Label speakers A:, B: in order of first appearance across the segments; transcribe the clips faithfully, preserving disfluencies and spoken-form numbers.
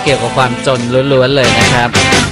A: เกี่ยวกับความจนล้วนๆเลยนะครับ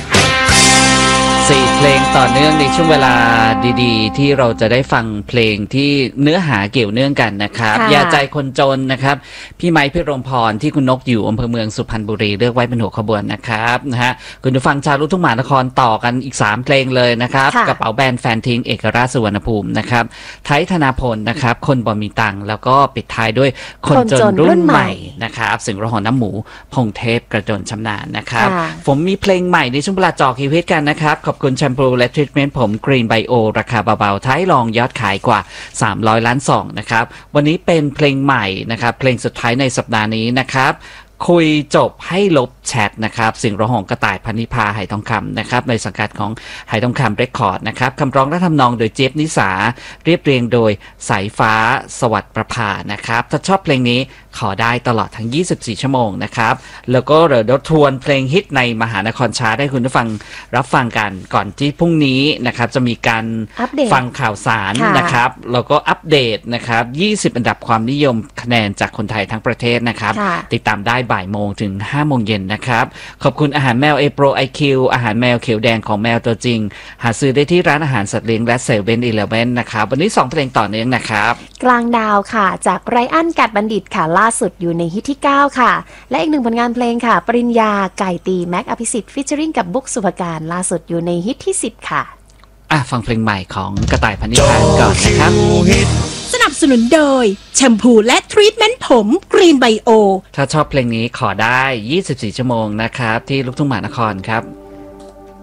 A: สี่เพลงต่อเนื่องในช่วงเวลาดีๆที่เราจะได้ฟังเพลงที่เนื้อหาเกี่ยวเนื่องกันนะครับยาใจคนจนนะครับพี่ไม้พิรมพรที่คุณนกอยู่อำเภอเมืองสุพรรณบุรีเลือกไว้เป็นหัวขบวนนะครับนะฮะคุณผู้ฟังชาวลูกทุ่งมหานครต่อกันอีกสามเพลงเลยนะครับกระเป๋าแบรนด์แฟนทิ้งเอกราชสุวรรณภูมินะครับไทยธนาพลนะครับคนบ่มีตังแล้วก็ปิดท้ายด้วยคนจนรุ่นใหม่นะครับสิงห์ระหองน้ำหมูพงเทพกระจนชำนาญนะครับผมมีเพลงใหม่ในช่วงเวลาจอคิวฮิตกันนะครับขอบคุณแชมพูและทรีทเมนต์ผมกรีนไบโอราคาเบาๆท้ายรองยอดขายกว่าสามร้อยล้านซองนะครับวันนี้เป็นเพลงใหม่นะครับเพลงสุดท้ายในสัปดาห์นี้นะครับคุยจบให้ลบแชทนะครับสิงห์ระหองกระต่ายพันนิพาไหทองคำนะครับในสังกัดของไหทองคำเรคคอร์ดนะครับคำร้องและทำนองโดยเจี๊ยบนิสาเรียบเรียงโดยสายฟ้าสวัสดิ์ประภานะครับถ้าชอบเพลงนี้ขอได้ตลอดทั้งยี่สิบสี่ชั่วโมงนะครับแล้วก็เดี๋ยวทวนเพลงฮิตในมหานครชาร์ตให้คุณผู้ฟังรับฟังกันก่อนที่พรุ่งนี้นะครับจะมีการฟังข่าวสารนะครับแล้วก็อัปเดตนะครับยี่สิบอันดับความนิยมคะแนนจากคนไทยทั้งประเทศนะครับติดตามได้บ่ายโมงถึงห้าโมงเย็นนะครับขอบคุณอาหารแมวเอโปรไอคิวอาหารแมวเขียวแดงของแมวตัวจริงหาซื้อได้ที่ร้านอาหารสัตว์เลี้ยงและเซเว่นอีเลฟเว่นนะครับวันนี้สองเพลงต่อเนื่องนะครับ
B: กลางดาวค่ะจากไรอันกัดบัณฑิตค่ะล่าสุดอยู่ในฮิตที่เก้าค่ะและอีกหนึ่งผลงานเพลงค่ะปริญญาไก่ตีแม็กอภิสิทธิ์ฟิชเชอริงกับบุ๊กสุภการล่าสุดอยู่ในฮิตที่สิบค่ะ
A: อ่ะฟังเพลงใหม่ของกระต่ายพันนิพาก่อนนะครับ
C: สนับสนุนโดยแชมพูและทรีทเมนต์ผมกรีนไบโอ
A: ถ้าชอบเพลงนี้ขอได้ยี่สิบสี่ชั่วโมงนะครับที่ลูกทุ่งมหานครครับ